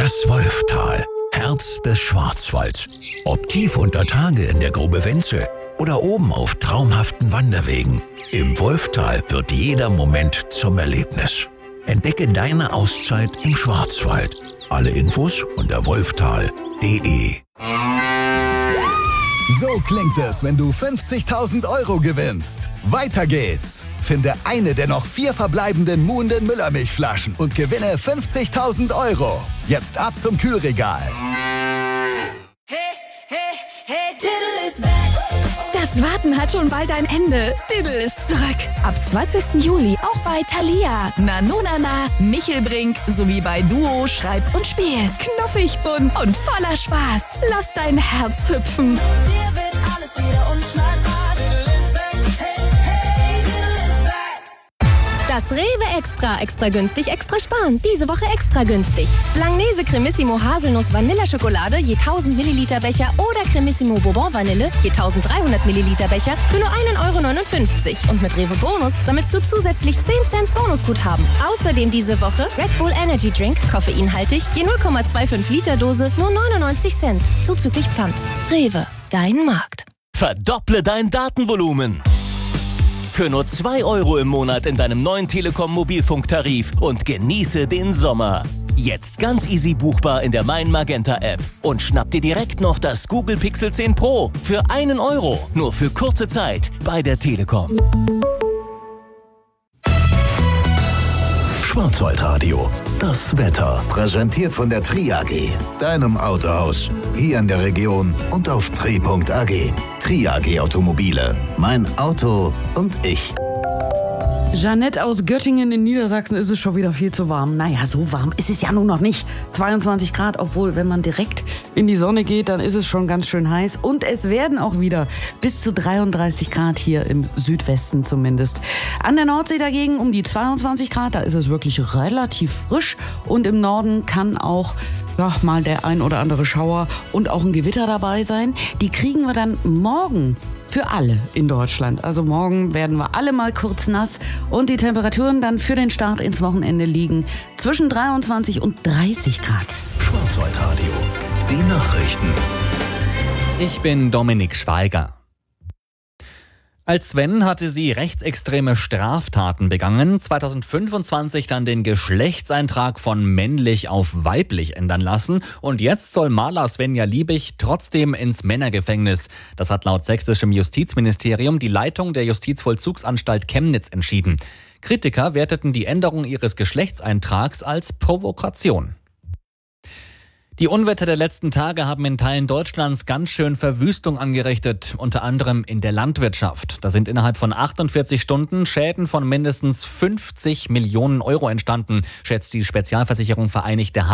Das Wolftal, Herz des Schwarzwalds. Ob tief unter Tage in der Grube Wenzel oder oben auf traumhaften Wanderwegen. Im Wolftal wird jeder Moment zum Erlebnis. Entdecke deine Auszeit im Schwarzwald. Alle Infos unter wolftal.de. So klingt es, wenn du 50.000 Euro gewinnst. Weiter geht's. Finde eine der noch 4 verbleibenden muhenden Müllermilchflaschen und gewinne 50.000 Euro. Jetzt ab zum Kühlregal. Das Warten hat schon bald ein Ende. Diddle ist zurück. Ab 20. Juli auch bei Thalia, Nanonana, Michelbrink sowie bei Duo, Schreib und Spiel. Knuffig, bunt und voller Spaß. Lass dein Herz hüpfen. Dir wird alles wieder unschlagbar. Diddle ist back. Hey, Diddle ist back. Das Rewe Extra günstig, extra sparen. Diese Woche extra günstig. Langnese Cremissimo Haselnuss Vanilleschokolade je 1000 Milliliter Becher oder Cremissimo Bourbon Vanille je 1300 Milliliter Becher für nur 1,59 €. Und mit Rewe Bonus sammelst du zusätzlich 10 Cent Bonusguthaben. Außerdem diese Woche Red Bull Energy Drink, koffeinhaltig, je 0,25 Liter Dose, nur 99 Cent. Zuzüglich Pfand. Rewe, dein Markt. Verdopple dein Datenvolumen. Für nur 2 € im Monat in deinem neuen Telekom-Mobilfunktarif und genieße den Sommer. Jetzt ganz easy buchbar in der Mein Magenta App. Und schnapp dir direkt noch das Google Pixel 10 Pro für 1 €. Nur für kurze Zeit bei der Telekom. Schwarzwaldradio, das Wetter. Präsentiert von der Tri AG, deinem Autohaus. Hier in der Region und auf tri.ag. Tri AG Automobile. Mein Auto und ich. Jeanette aus Göttingen in Niedersachsen, ist es schon wieder viel zu warm. Naja, so warm ist es ja nun noch nicht. 22 Grad, obwohl, wenn man direkt in die Sonne geht, dann ist es schon ganz schön heiß. Und es werden auch wieder bis zu 33 Grad hier im Südwesten zumindest. An der Nordsee dagegen um die 22 Grad, da ist es wirklich relativ frisch. Und im Norden kann auch mal der ein oder andere Schauer und auch ein Gewitter dabei sein. Die kriegen wir dann morgen für alle in Deutschland. Also morgen werden wir alle mal kurz nass und die Temperaturen dann für den Start ins Wochenende liegen zwischen 23 und 30 Grad. Schwarzwaldradio, die Nachrichten. Ich bin Dominik Schweiger. Als Sven hatte sie rechtsextreme Straftaten begangen, 2025 dann den Geschlechtseintrag von männlich auf weiblich ändern lassen und jetzt soll Maler Svenja Liebig trotzdem ins Männergefängnis. Das hat laut sächsischem Justizministerium die Leitung der Justizvollzugsanstalt Chemnitz entschieden. Kritiker werteten die Änderung ihres Geschlechtseintrags als Provokation. Die Unwetter der letzten Tage haben in Teilen Deutschlands ganz schön Verwüstung angerichtet, unter anderem in der Landwirtschaft. Da sind innerhalb von 48 Stunden Schäden von mindestens 50 Millionen € entstanden, schätzt die Spezialversicherung Vereinigte